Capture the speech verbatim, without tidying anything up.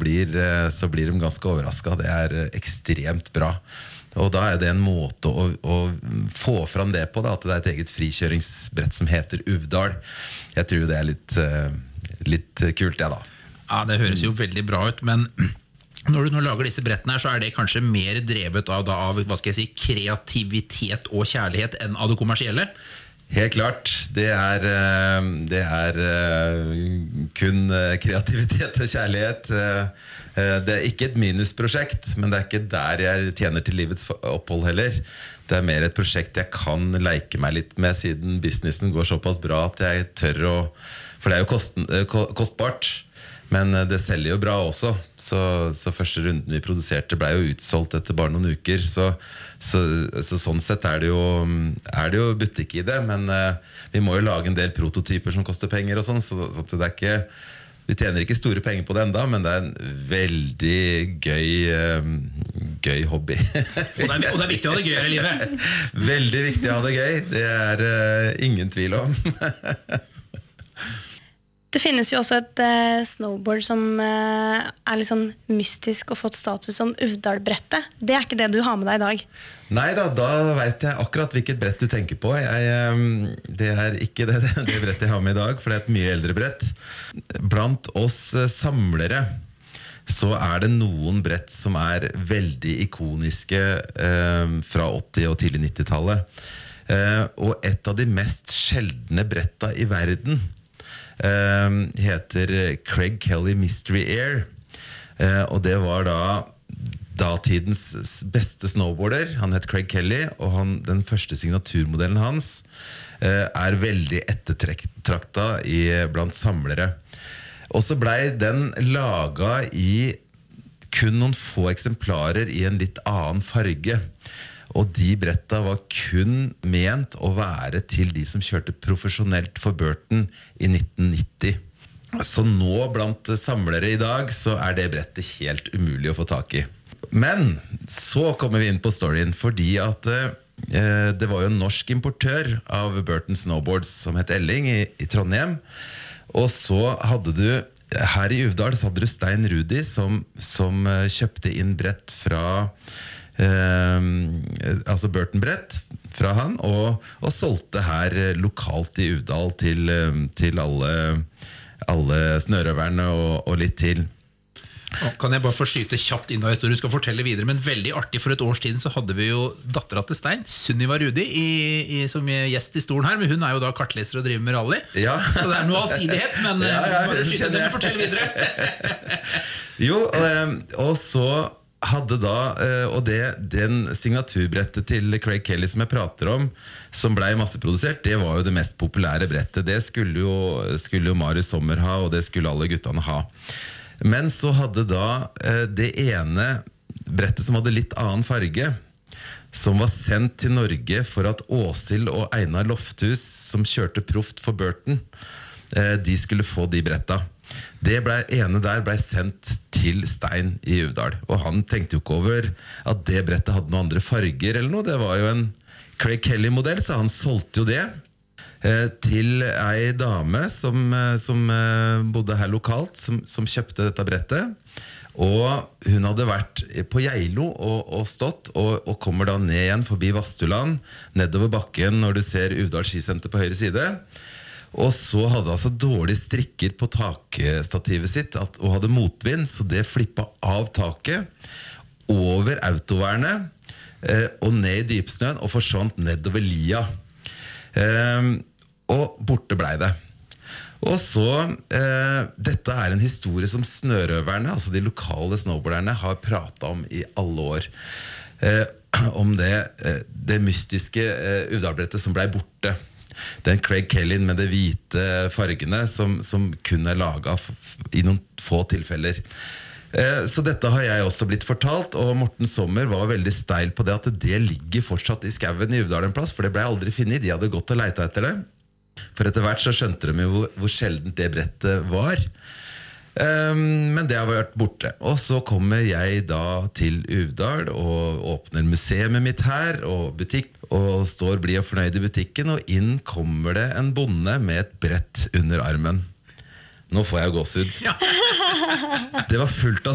blir, så blir de ganske overrasket. Det er ekstremt bra. Og da er det en måte å, å få fram det på, da, at det er et eget frikjøringsbrett som heter Uvdal. Jeg tror det er litt, litt kult, det da. Ja, det høres jo veldig bra ut, men når du nå lager disse brettene her, så er det kanskje mer drevet av, da, av hva skal jeg si, kreativitet og kjærlighet enn av det kommersielle? Helt klart, det er, det er kun kreativitet og kjærlighet. Det er ikke et minusprosjekt, men det er ikke der jeg tjener til livets opphold heller. Det er mer et prosjekt jeg kan leke meg litt med, siden businessen går såpass bra at jeg tør å, for det er jo kosten, kostbart, men det selger jo bra også. Så, så første runden vi produserte ble jo utsolgt etter bare noen uker, så Så, så sånn sett er det, jo, er det jo butikk i det, men uh, vi må jo lage en del prototyper som koster penger og sånn, så, så det er ikke, vi tjener ikke store penger på det enda, men det er en veldig gøy, uh, gøy hobby. og, det er, og det er viktig å ha det gøy her i livet. Veldig viktig å ha det gøy, det er uh, ingen tvil om. Det finnes jo også et uh, snowboard som uh, er litt sånn mystisk og fått status som Uvdal-brettet. Det er ikke det du har med deg i dag. Neida, da vet jeg akkurat hvilket brett du tenker på. Jeg, um, det er ikke det, det, det brettet jeg har med i dag, for det er et mye eldre brett. Blant oss uh, samlere så er det noen brett som er veldig ikoniske uh, fra åtti- og tidlig nittitallet. Uh, og et av de mest sjeldne bretta i verden Uh, heter Craig Kelly Mystery Air, uh, og det var da datidens beste snowboarder. Han het Craig Kelly, og han, den første signaturmodellen hans uh, er veldig ettertrakta i, blant samlere. Og så ble den laget i kun noen få eksemplarer i en litt annen farge. Og de bretta var kun ment å være til de som kjørte profesjonelt for Burton i nitten nitti. Så nå blant samlere i dag så er det brettet helt umulig å få tak i. Men så kommer vi inn på storyen, fordi at eh, det var jo en norsk importør av Burton Snowboards som het Elling i, i Trondheim. Og så hadde du, her i Uvdal så hadde du Stein Rudi som, som kjøpte inn brett fra Uh, altså Burton-brett fra han og, og solgte her lokalt i Uvdal til, til alle, alle snørøverne og, og litt til. Kan jeg bare få skyte kjapt inn av historien, du skal fortelle videre, men veldig artig. For et års tid så hadde vi jo datteren til Stein, Sunniva Rudi, i, i, som gjest i stolen her, men hun er jo da kartleser og driver med rally, ja. Så det er noe allsidighet, men ja, ja, bare skyte den og fortelle videre. Jo, og, og så hadde da, og det, den signaturbrettet til Craig Kelly som jeg prater om, som ble masseprodusert, det var jo det mest populære brettet. Det skulle jo, skulle jo Marius Sommer ha, og det skulle alle guttene ha. Men så hadde da det ene brettet som hadde litt annen farge, som var sendt til Norge for at Åshild og Einar Lofthus, som kjørte proft for Burton, de skulle få de bretta. Det ble, ene der ble sendt til Stein i Uvdal, og han tenkte jo ikke over at det brettet hadde noen andre farger eller noe. Det var jo en Craig Kelly-modell, så han solgte jo det eh, til ei dame som, som eh, bodde her lokalt, som, som kjøpte dette brettet. Og hun hadde vært på Geilo og, og stått, og, og kommer da ned igjen forbi Vastuland, nedover bakken når du ser Uvdal skisenter på høyre side. Og så hadde altså dårlige strikker på takstativet sitt at, og hadde motvind, så det flippet av taket over autovernet eh, og ned i dypsnøen og forsvant nedover lia. Eh, og borte ble det. Og så, eh, dette er en historie som snørøverne, altså de lokale snowboarderne, har pratet om i alle år. Eh, om det, eh, det mystiske eh, Uvdal-brettet som ble borte. Den Craig Kelly med de hvite fargene som, som kun er laget i noen få tilfeller. Eh, så dette har jeg også blitt fortalt, og Morten Sommer var veldig steil på det at det ligger fortsatt i skauen i Uvdal en plass, for det ble aldri finnet. De hadde gått og leita etter det. For etter hvert så skjønte de jo hvor, hvor sjeldent det brettet var. Um, men det har vært borte. Og så kommer jeg da til Uvdal og åpner museet mitt her og butikk, og står blid og fornøyd i butikken, og inn kommer det en bonde med et brett under armen. Nå får jeg gåsehud. Ja. Det var fullt av